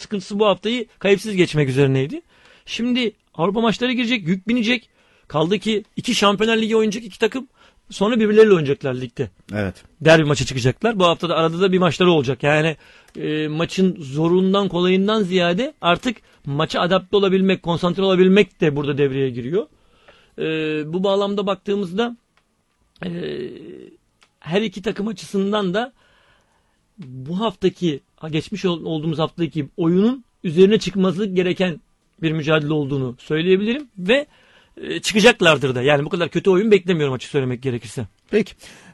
sıkıntısı bu haftayı kayıpsız geçmek üzerineydi. Şimdi Avrupa maçları girecek, yük binecek. Kaldı ki 2 Şampiyonlar Ligi oynayacak 2 takım. Sonra birbirleriyle oynayacaklar ligde. Evet. Derbi maçı çıkacaklar. Bu hafta da arada da bir maçları olacak. Yani maçın zorundan kolayından ziyade artık maça adapte olabilmek, konsantre olabilmek de burada devreye giriyor. Bu bağlamda baktığımızda her iki takım açısından da bu haftaki, geçmiş olduğumuz haftaki oyunun üzerine çıkması gereken bir mücadele olduğunu söyleyebilirim ve çıkacaklardır da. Yani bu kadar kötü oyun beklemiyorum açık söylemek gerekirse. Peki.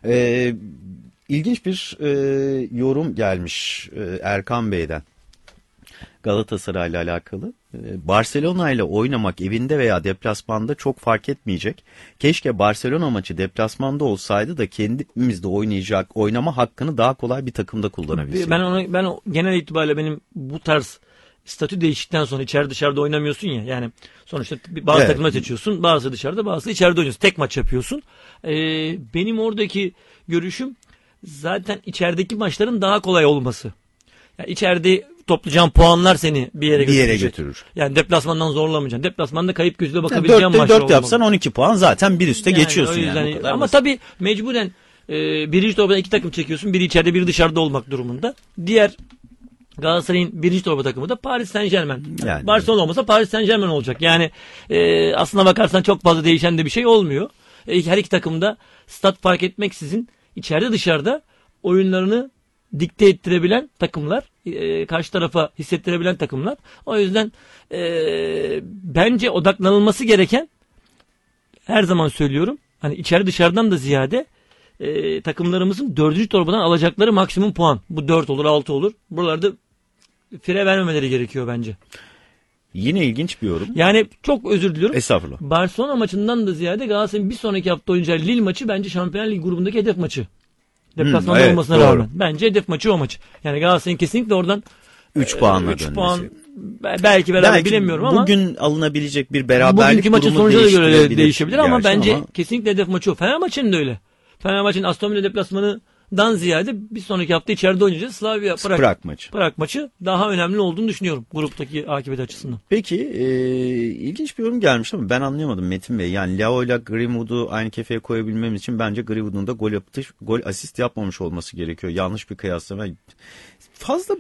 İlginç bir yorum gelmiş Erkan Bey'den. Galatasaray'la alakalı. Barcelona ile oynamak evinde veya deplasmanda çok fark etmeyecek. Keşke Barcelona maçı deplasmanda olsaydı da kendimizde oynama hakkını daha kolay bir takımda kullanabilseydik. Ben genel itibariyle benim bu tarz statü değiştikten sonra içeride dışarıda oynamıyorsun ya. Yani sonuçta bazı takımlar seçiyorsun. Bazı dışarıda, bazı içeride oynuyorsun. Tek maç yapıyorsun. Benim oradaki görüşüm zaten içerideki maçların daha kolay olması. Yani içeride toplayacağın puanlar seni bir yere götürür. Yani deplasmandan zorlamayacaksın. Deplasmanda kayıp gözüyle bakabileceğin maçlar olmalı. 4 yapsan 12 puan zaten bir üste geçiyorsun. Yani ama tabii mecburen birinci torbadan 2 takım çekiyorsun. Biri içeride biri dışarıda olmak durumunda. Diğer Galatasaray'ın birinci torba takımı da Paris Saint-Germain. Yani, Barcelona olmasa Paris Saint-Germain olacak. Yani aslına bakarsan çok fazla değişen de bir şey olmuyor. Her iki takım da stat fark etmeksizin içeride dışarıda oyunlarını dikte ettirebilen takımlar. Karşı tarafa hissettirebilen takımlar. O yüzden bence odaklanılması gereken, her zaman söylüyorum, hani içeri dışarıdan da ziyade takımlarımızın 4. torbadan alacakları maksimum puan. Bu 4 olur, 6 olur. Buralarda fire vermemeleri gerekiyor bence. Yine ilginç bir yorum. Yani çok özür diliyorum. Estağfurullah. Barcelona maçından da ziyade Galatasaray'ın bir sonraki hafta oynayacağı Lille maçı bence Şampiyonlar Ligi grubundaki hedef maçı. Deplasmanda olmasına rağmen. Bence hedef maçı o maç. Yani Galatasaray'ın kesinlikle oradan 3 puanla 3 dönmesi. puan belki beraber bilemiyorum ama bugün alınabilecek bir beraberlik bugünkü maçın sonucuna göre değişebilir ama bence ama kesinlikle hedef maçı o. Fenerbahçe'nin de öyle. Fenerbahçe'nin Aston Villa deplasmanından ziyade bir sonraki hafta içeride oynayacağız. Slavia Prag maçı daha önemli olduğunu düşünüyorum gruptaki akıbeti açısından. Peki ilginç bir yorum gelmiş ama ben anlayamadım Metin Bey. Yani Leao ile Greenwood'u aynı kefeye koyabilmemiz için bence Greenwood'un da gol asist yapmamış olması gerekiyor. Yanlış bir kıyaslama. Fazla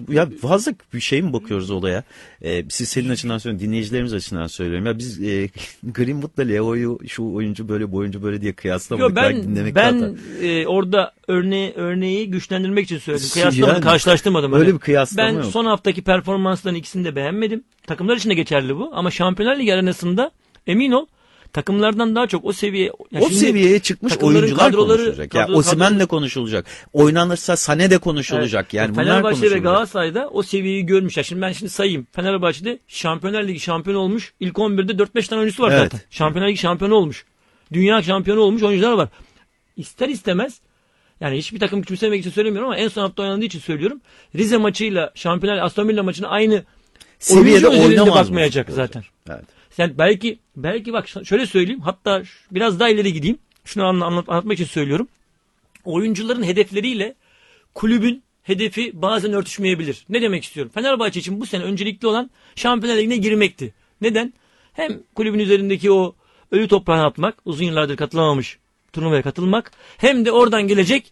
bir şey mi bakıyoruz olaya? Siz senin açından söylüyorum, dinleyicilerimiz açısından söylüyorum. Ya biz Greenwood'la Leo'yu şu oyuncu böyle, bu oyuncu böyle diye kıyaslamadık. Ben orada örneği güçlendirmek için söyledim. Kıyaslamadım, karşılaştırmadım. Öyle bir kıyaslama yok. Ben son haftaki performansların ikisini de beğenmedim. Takımlar için de geçerli bu. Ama Şampiyonlar Ligi arenasında emin ol, takımlardan daha çok o seviyeye çıkmış oyuncular konuşulacak. Ya Osimhen de konuşulacak. Oynanırsa Sané de konuşulacak. Evet. Yani Fenerbahçe ve Galatasaray'da o seviyeyi görmüş. Şimdi ben sayayım. Fenerbahçe'de Şampiyonlar Ligi şampiyonu olmuş. İlk 11'de 4-5 tane oyuncusu var zaten. Şampiyonlar Ligi şampiyonu olmuş. Dünya şampiyonu olmuş oyuncular var. İster istemez, yani hiçbir takım küçümsemek için söylemiyorum ama en son hafta oynandığı için söylüyorum. Rize maçıyla Şampiyonlar Aston Villa maçını aynı seviyede oynamaz bakmayacak zaten. Evet. Yani belki bak şöyle söyleyeyim, hatta biraz daha ileri gideyim. Şunu anlatmak için söylüyorum. Oyuncuların hedefleriyle kulübün hedefi bazen örtüşmeyebilir. Ne demek istiyorum? Fenerbahçe için bu sene öncelikli olan Şampiyonlar Ligi'ne girmekti. Neden? Hem kulübün üzerindeki o ölü toprağını atmak, uzun yıllardır katılamamış turnuvaya katılmak, hem de oradan gelecek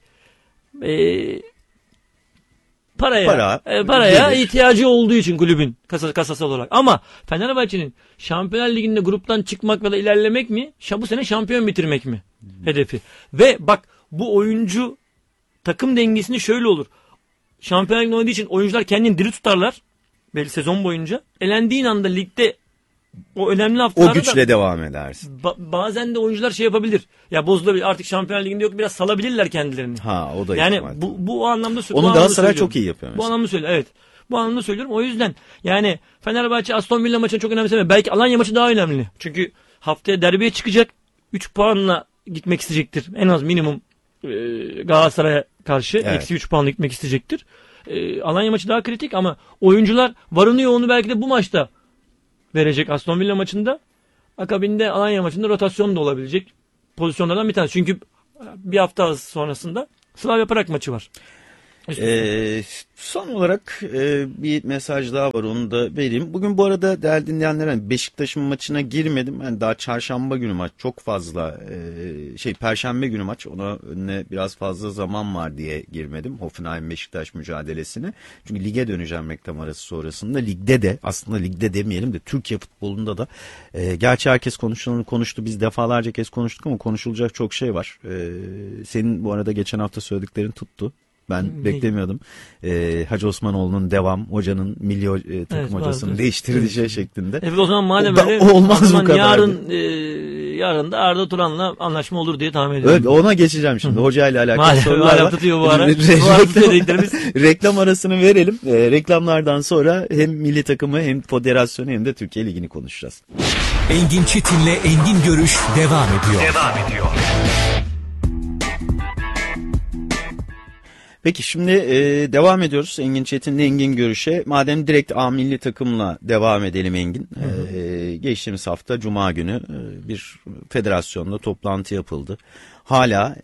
paraya ihtiyacı olduğu için kulübün kasası olarak. Ama Fenerbahçe'nin Şampiyonlar Ligi'nde gruptan çıkmak ya da ilerlemek mi? Bu sene şampiyon bitirmek mi? Hedefi. Ve bak, bu oyuncu takım dengesini şöyle olur. Şampiyonlar Ligi'nde oynadığı için oyuncular kendini diri tutarlar. Belli sezon boyunca. Elendiğin anda ligde o önemli haftalarda o güçle devam edersin. Bazen de oyuncular yapabilir. Ya bozulabilir. Artık Şampiyonlar Ligi'nde yok, biraz salabilirler kendilerini. O da yani bu anlamda onu Galatasaray çok iyi yapıyor. Bu anlamda söylüyorum. Evet. Bu anlamda söylüyorum. O yüzden yani Fenerbahçe Aston Villa maçını çok önemsemiyor. Belki Alanya maçı daha önemli. Çünkü haftaya derbiye çıkacak. 3 puanla gitmek isteyecektir. En az minimum Galatasaray'a karşı eksi 3 puanla gitmek isteyecektir. Alanya maçı daha kritik ama oyuncular varını yoğunu belki de bu maçta verecek Aston Villa maçında. Akabinde Alanya maçında rotasyon da olabilecek pozisyonlardan bir tanesi. Çünkü bir hafta sonrasında Slavia Prag maçı var. Son olarak bir mesaj daha var, onu da vereyim. Bugün bu arada değerli dinleyenler, Beşiktaş'ın maçına girmedim. Yani daha çarşamba günü maç, çok fazla perşembe günü maç, ona önüne biraz fazla zaman var diye girmedim. Hoffenheim Beşiktaş mücadelesine. Çünkü lige döneceğim reklam arası sonrasında. Ligde de, aslında ligde demeyelim de, Türkiye futbolunda da gerçi herkes konuştu, biz defalarca kez konuştuk ama konuşulacak çok şey var. Senin bu arada geçen hafta söylediklerin tuttu. Ben beklemiyordum. Hacı Osmanoğlu'nun devam, hocanın milli takım hocasını değiştirdiği şeklinde. Evet, o zaman madem öyle, olmaz bu kadar. Yarın da Arda Turan'la anlaşma olur diye tahmin ediyorum. Evet, ona geçeceğim şimdi. Hocayla alakalı sorular var. Tutuyor bu ara. Reklam arasını verelim. Reklamlardan sonra hem milli takımı, hem federasyonu, hem de Türkiye Ligi'ni konuşacağız. Engin Çetin'le Engin Görüş devam ediyor. Peki şimdi devam ediyoruz Engin Çetin'le Engin Görüş'e. Madem direkt A milli takımla devam edelim Engin. Geçtiğimiz hafta Cuma günü bir federasyonda toplantı yapıldı. Hala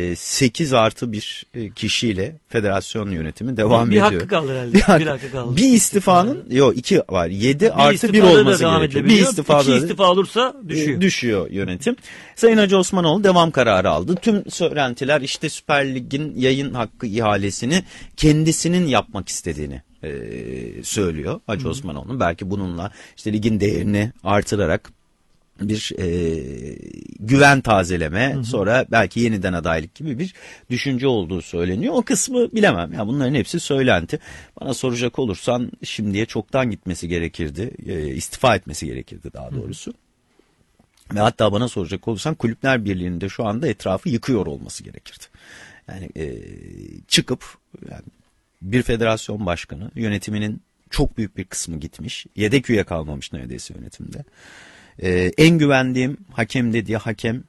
8+1 kişiyle federasyon yönetimi devam ediyor. Bir hakkı kaldı herhalde. Bir hakkı kaldı. Bir istifanın, yok 2 var, 7+1 olması gerekiyor. Bir istifa olursa düşüyor yönetim. Sayın Hacı Osmanoğlu devam kararı aldı. Tüm söylentiler işte Süper Lig'in yayın hakkı ihalesini kendisinin yapmak istediğini söylüyor Hacı Osmanoğlu'nun. Belki bununla işte ligin değerini artırarak bir güven tazeleme, sonra belki yeniden adaylık gibi bir düşünce olduğu söyleniyor. O kısmı bilemem. Ya bunların hepsi söylenti. Bana soracak olursan şimdiye çoktan gitmesi gerekirdi. İstifa etmesi gerekirdi daha doğrusu. Ve hatta bana soracak olursan Kulüpler Birliği'nin de şu anda etrafı yıkıyor olması gerekirdi. Yani çıkıp, yani bir federasyon başkanı, yönetiminin çok büyük bir kısmı gitmiş. Yedek üye kalmamış neredeyse yönetimde. En güvendiğim hakem dediği hakem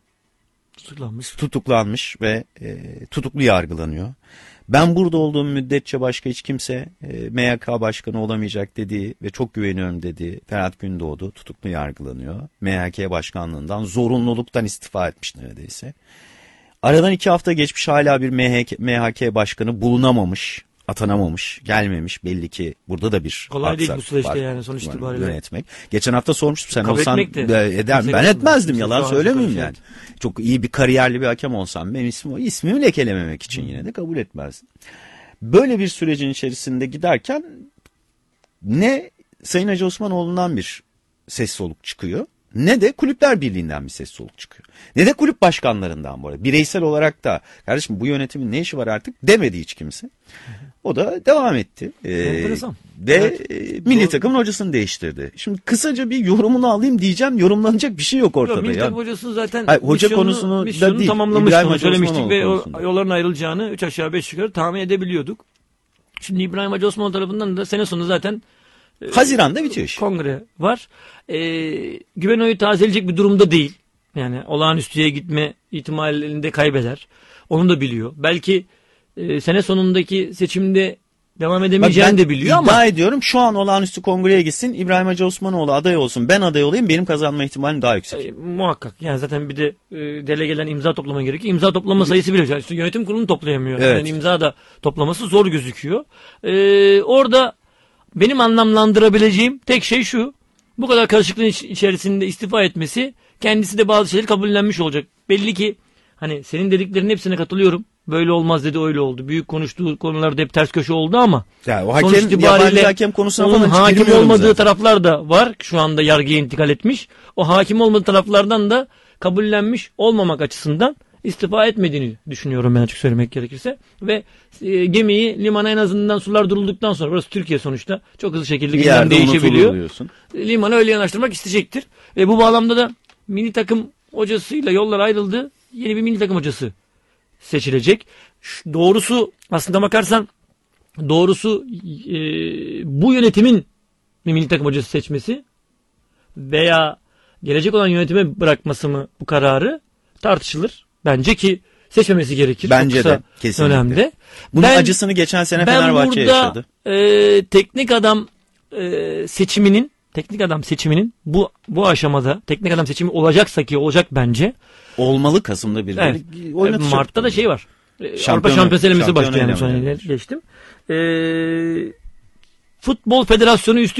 tutuklanmış ve tutuklu yargılanıyor. Ben burada olduğum müddetçe başka hiç kimse MYK başkanı olamayacak dediği ve çok güveniyorum dediği Ferhat Gündoğdu tutuklu yargılanıyor. MHK başkanlığından zorunluluktan istifa etmiş neredeyse. Aradan 2 hafta geçmiş, hala bir MHK başkanı bulunamamış, atanamamış, gelmemiş. Belli ki burada da bir kolay değil bu süreçte yani sonuç itibariyle. Yönetmek. Geçen hafta sormuştum, sen kabul olsan eder mi? Ben etmezdim, yalan söylemeyeyim yani. Çok iyi bir kariyerli bir hakem olsam benim ismimi lekelememek için yine de kabul etmezdim. Böyle bir sürecin içerisinde giderken ne Sayın Hacı Osmanoğlu'ndan bir ses soluk çıkıyor, ne de Kulüpler Birliği'nden bir ses soluk çıkıyor. Ne de kulüp başkanlarından bu arada. Bireysel olarak da kardeşim bu yönetimin ne işi var artık demedi hiç kimse. O da devam etti. Enteresan. Ve milli takımın hocasını değiştirdi. Şimdi kısaca bir yorumunu alayım diyeceğim. Yorumlanacak bir şey yok ortada. Yok, milli takım hocası zaten hoca konusunu da değil. Tamamlamış, söylemiştik ve yolların ayrılacağını 3 aşağı 5 yukarı tahmin edebiliyorduk. Şimdi İbrahim Hacı Osmanoğlu tarafından da sene sonu zaten Haziran'da bitiyor iş. Kongre var. Güven oyu tazeleyecek bir durumda değil. Yani olağanüstüye gitme ihtimalini de kaybeder. Onu da biliyor. Belki sene sonundaki seçimde devam edemeyeceğini de biliyor ama. İddia ediyorum şu an olağanüstü kongreye gitsin, İbrahim Hacı Osmanoğlu aday olsun, ben aday olayım, benim kazanma ihtimalim daha yüksek. Muhakkak. Yani zaten bir de delegelerden imza toplama gerekiyor. İmza toplama sayısı bile. İşte yönetim kurulunu toplayamıyor. Evet. Yani imza da toplaması zor gözüküyor. Orada benim anlamlandırabileceğim tek şey şu: bu kadar karışıklığın içerisinde istifa etmesi, kendisi de bazı şeyleri kabullenmiş olacak. Belli ki hani senin dediklerinin hepsine katılıyorum. Böyle olmaz dedi, öyle oldu. Büyük konuştuğu konularda hep ters köşe oldu ama yani o hakem, yabancı hakem konusuna onun hakim olmadığı zaten taraflar da var. Şu anda yargıya intikal etmiş. O hakim olmadığı taraflardan da kabullenmiş olmamak açısından istifa etmediğini düşünüyorum ben, açık söylemek gerekirse. Ve gemiyi limana en azından sular durulduktan sonra, burası Türkiye sonuçta, çok hızlı şekilde gündem değişebiliyor. Limana öyle yanaştırmak isteyecektir. Ve bu bağlamda da milli takım hocasıyla yollar ayrıldı. Yeni bir milli takım hocası seçilecek. Doğrusu, aslında bakarsan bu yönetimin bir milli takım hocası seçmesi veya gelecek olan yönetime bırakması mı bu kararı tartışılır. Bence ki seçmemesi gerekir. Bence de kesinlikle. Önemli. Bunun acısını geçen sene Fenerbahçe yaşadı. Teknik adam seçiminin bu aşamada teknik adam seçimi olacaksa, ki olacak bence. Olmalı, Kasım'da birileri oynatacak. Mart'ta da şey var. Avrupa Şampiyonası elemesi başlıyor yani Şampiyon geçtim. Futbol Federasyonu üstü